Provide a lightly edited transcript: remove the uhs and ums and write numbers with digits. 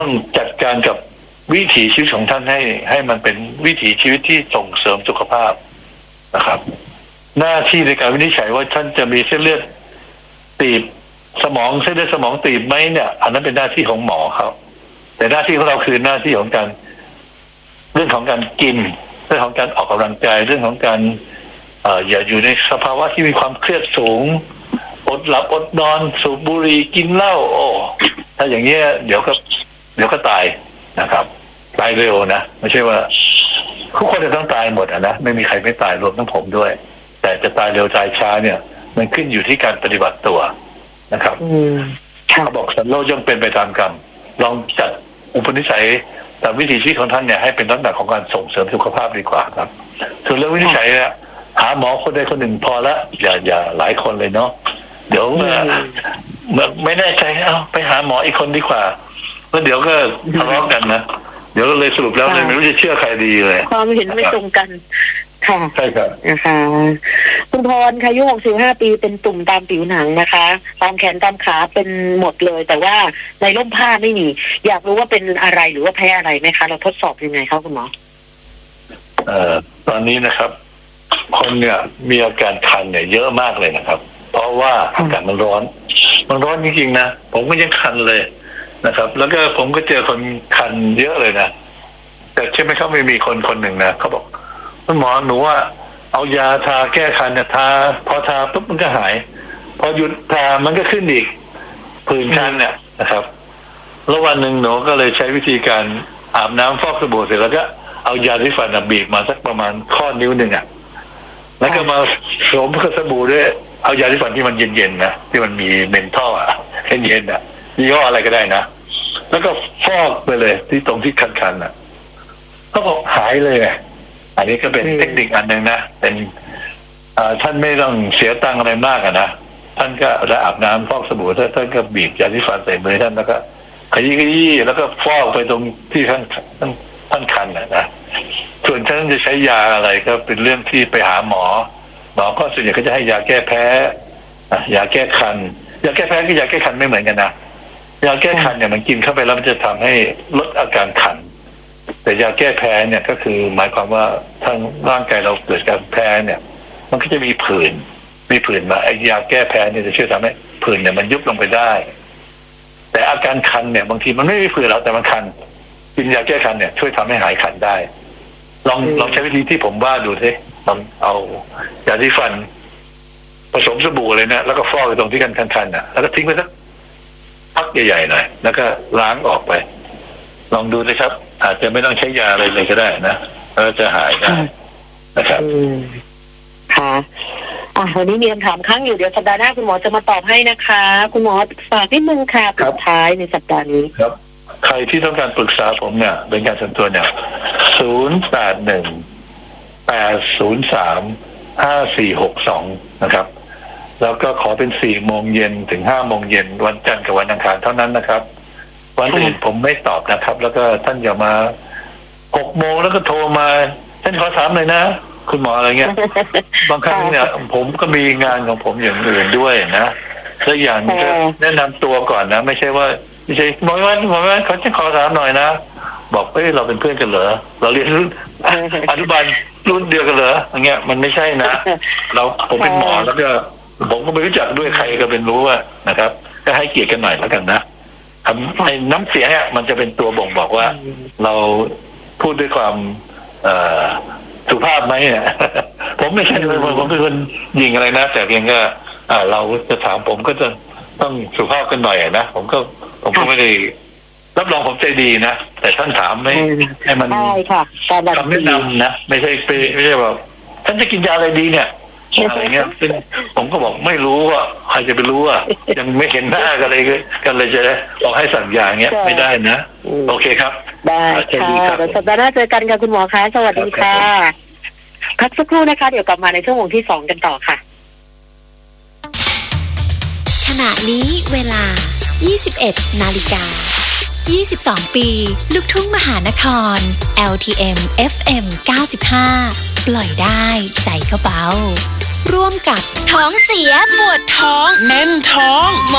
ต้องจัดการกับวิถีชีวิตของท่านให้มันเป็นวิถีชีวิตที่ส่งเสริมสุขภาพนะครับหน้าที่ในการวินิจฉัยว่าท่านจะมีเส้นเลือดตีบเส้นเลือดสมองตีบไหมเนี่ยอันนั้นเป็นหน้าที่ของหมอครับแต่หน้าที่ของเราคือหน้าที่ของการเรื่องของการกินเรื่องของการออกกำลังกายเรื่องของการอย่าอยู่ในสภาวะที่มีความเครียดสูงอดหลับอดนอนสูบบุหรี่กินเหล้าโอ้ถ้าอย่างเงี้ยเดี๋ยวก็ตายนะครับตายเร็วนะไม่ใช่ว่าทุกคนจะต้องตายหมดนะไม่มีใครไม่ตายรวมทั้งผมด้วยแต่จะตายเร็วตายช้าเนี่ยมันขึ้นอยู่ที่การปฏิบัติตัวนะครับเขาบอกสันโลกย่อมเป็นไปตามกรรมลองจัดอุปนิสัยตามวิถีชีวิตของท่านเนี่ยให้เป็นลักษณะของการส่งเสริมสุขภาพดีกว่าครับส่วนเรื่องวินิจฉัยเนี่ยหาหมอคนใดคนหนึ่งพอละอย่าหลายคนเลยเนาะเดี๋ยวไม่แน่ใจไปหาหมออีกคนดีกว่าแล้วเดี๋ยวก็ทะเลาะกันนะเดี๋ยวเลยสรุปแล้วเลยไม่รู้จะเชื่อใครดีเลยความเห็นไม่ตรงกันค่ะใช่ครับนะคะคุณพรอายุ65 ปีเป็นตุ่มตามผิวหนังนะคะตามแขนตามขาเป็นหมดเลยแต่ว่าในร่มผ้าไม่มีอยากรู้ว่าเป็นอะไรหรือว่าแพ้อะไรไหมคะเราทดสอบยังไงครับคุณหมอตอนนี้นะครับคนเนี่ยมีอาการคันเนี่ยเยอะมากเลยนะครับเพราะว่าอากาศมันร้อนจริงๆนะผมก็ยังคันเลยนะครับแล้วก็ผมก็เจอคนคันเยอะเลยนะแต่ใช่ไหมเขาไม่มีคนหนึ่งนะเขาบอกคุณหมอหนูว่าเอายาทาแก้คันเนี่ยทาพอทาปุ๊บมันก็หายพอหยุดทามันก็ขึ้นอีกผื่นคันเนี่ยนะครับแล้ววันหนึ่งหนูก็เลยใช้วิธีการอาบน้ำฟอกสบู่เสร็จแล้วก็เอายาที่ฟันบีบมาสักประมาณข้อนิ้วหนึ่งแล้วก็มาสวมกับสบู่ด้วยเอายาที่ฟันที่มันเย็นๆนะที่มันมีเมนทอลเย็นๆยี่ห้ออะไรก็ได้นะแล้วก็ฟอกไปเลยที่ตรงที่คันๆก็บอกหายเลยอันนี้ก็เป็นเทคนิคอันหนึ่งนะเป็นท่านไม่ต้องเสียตังค์อะไรมากนะท่านก็จะอาบน้ำฟอกสบู่ท่านก็บีบยาที่ฟันใส่มือท่านแล้วก็ขยี้แล้วก็ฟอกไปตรงที่ท่านคันนะส่วนท่านจะใช้ยาอะไรก็เป็นเรื่องที่ไปหาหมอก็ส่วนใหญ่ก็จะให้ยาแก้แพ้ยาแก้คันยาแก้แพ้กับยาแก้คันไม่เหมือนกันนะยาแก้คันเนี่ยมันกินเข้าไปแล้วมันจะทำให้ลดอาการคันแต่ยาแก้แพ้เนี่ยก็คือหมายความว่าทางร่างกายเราเกิดการแพ้เนี่ยมันก็จะมีผื่นมาไอ้ยาแก้แพ้เนี่ยจะช่วยทำให้ผื่นเนี่ยมันยุบลงไปได้แต่อาการคันเนี่ยบางทีมันไม่มีผื่นแล้วแต่มันคันกินยาแก้คันเนี่ยช่วยทำให้หายคันได้ลองใช้วิธีที่ผมว่าดูสิเอายาที่ฟันผสมสบู่เลยนะแล้วก็ฟอกตรงที่คันแล้วก็ทิ้งไปสักพักใหญ่ๆหน่อยแล้วก็ล้างออกไปลองดูนะครับอาจจะไม่ต้องใช้ยาอะไรเลยก็ได้นะแล้วจะหายได้นะครับค่ะวันนี้มีคำถามค้างอยู่เดี๋ยวสัปดาห์หน้าคุณหมอจะมาตอบให้นะคะคุณหมอฝากนิดนึงค่ะปิดท้ายในสัปดาห์นี้ครับใครที่ต้องการปรึกษาผมเนี่ยเป็นการส่วนตัวเนี่ย081-803-5462นะครับแล้วก็ขอเป็น4 โมงเย็นถึง5 โมงเย็นวันจันทร์กับวันอังคารเท่านั้นนะครับวันอื่นผมไม่ตอบนะครับแล้วก็ท่านอย่ามา6 โมงแล้วก็โทรมาท่านขอถามเลยนะคุณหมออะไรเงี้ยบางครั้งเนี่ยผมก็มีงานของผมอย่างอื่นด้วยนะและอย่างนี้ก็แนะนำตัวก่อนนะไม่ใช่หมอวันเขาจะขอถามหน่อยนะบอกเราเป็นเพื่อนกันเหรอเราเรียนรุ่นอนุบาลรุ่นเดียวกันเหรออย่างเงี้ยมันไม่ใช่นะผมเป็นหมอแล้วก็ผมก็ไม่รู้จักด้วยใครก็เป็นรู้ว่านะครับก็ให้เกียรติกันหน่อยแล้วกันนะไอ้น้ำเสียงเนี่ยมันจะเป็นตัวบ่งบอกว่าเราพูดด้วยความสุภาพไหมผมไม่ใช่ผมเป็นคนยิงอะไรนะแต่เพียงก็เราจะถามผมก็จะต้องสุภาพกันหน่อยนะผมก็ไม่ได้รับรองผมใจดีนะแต่ท่านถามไม่ให้มันคำแนะนำนะไม่ใช่แบบท่านจะกินยาอะไรดีเนี่ยอะไรเงี้ยซึ่งผมก็บอกไม่รู้ว่าใครจะไปรู้ยังไม่เห็นหน้ากันเลยจะบอกให้สั่งยาเงี้ยไม่ได้นะโอเคครับได้ค่ะสัปดาห์หน้าเจอกันค่ะคุณหมอคะสวัสดีค่ะพักสักครู่นะคะเดี๋ยวกลับมาในชั่วโมงที่2กันต่อค่ะขณะนี้เวลา 21 นาฬิกา 22 ปีลูกทุ่งมหานคร LTM FM 95 ปล่อยได้ใจก็เบาร่วมกับท้องเสียปวดท้องแน่นท้องหมอ